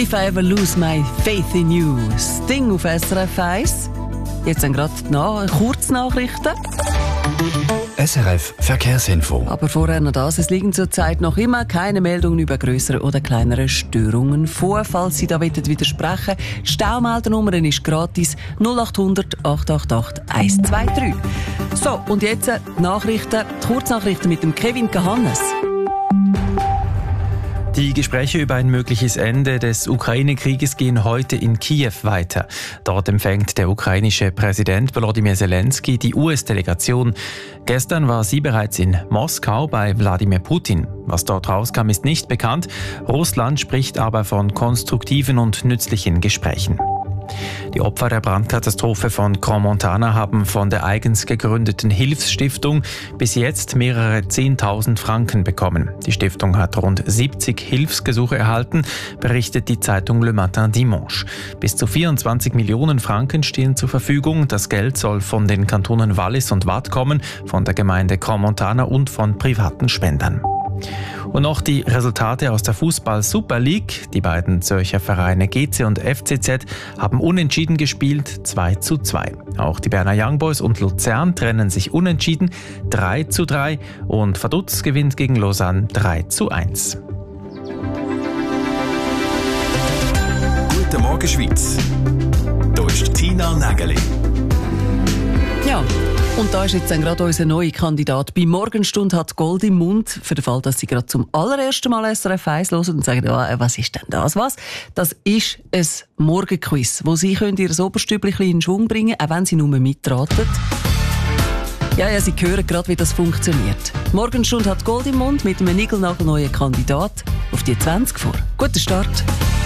If I ever lose my faith in you. Sting auf SRF 1. Jetzt dann gerade die Kurznachrichten. SRF Verkehrsinfo. Aber vorher noch das. Es liegen zurzeit noch immer keine Meldungen über grössere oder kleinere Störungen vor. Falls Sie da widersprechen, die Staumeldernummer ist gratis 0800 888 123. So, und jetzt die Kurznachrichten mit dem Kevin Kahannes. Die Gespräche über ein mögliches Ende des Ukraine-Krieges gehen heute in Kiew weiter. Dort empfängt der ukrainische Präsident Volodymyr Zelensky die US-Delegation. Gestern war sie bereits in Moskau bei Wladimir Putin. Was dort rauskam, ist nicht bekannt. Russland spricht aber von konstruktiven und nützlichen Gesprächen. Die Opfer der Brandkatastrophe von Crans-Montana haben von der eigens gegründeten Hilfsstiftung bis jetzt mehrere 10.000 Franken bekommen. Die Stiftung hat rund 70 Hilfsgesuche erhalten, berichtet die Zeitung Le Matin Dimanche. Bis zu 24 Millionen Franken stehen zur Verfügung. Das Geld soll von den Kantonen Wallis und Waadt kommen, von der Gemeinde Crans-Montana und von privaten Spendern. Und noch die Resultate aus der Fußball-Super League. Die beiden Zürcher Vereine GC und FCZ haben unentschieden gespielt, 2:2. Auch die Berner Young Boys und Luzern trennen sich unentschieden, 3:3. Und Vaduz gewinnt gegen Lausanne 3:1. Guten Morgen Schweiz. Hier ist Tina Nägeli. Ja, und da ist jetzt dann gerade unser neuer Kandidat. Bei Morgenstunde hat Gold im Mund, für den Fall, dass Sie gerade zum allerersten Mal SRF 1 hören und sagen, was ist denn das? Das ist ein Morgenquiz, wo Sie Ihr Oberstübchen in Schwung bringen können, auch wenn Sie nur mitraten. Ja, Sie hören gerade, wie das funktioniert. Morgenstunde hat Gold im Mund mit einem niegelnagelneuen Kandidat auf die 20 vor. Guten Start!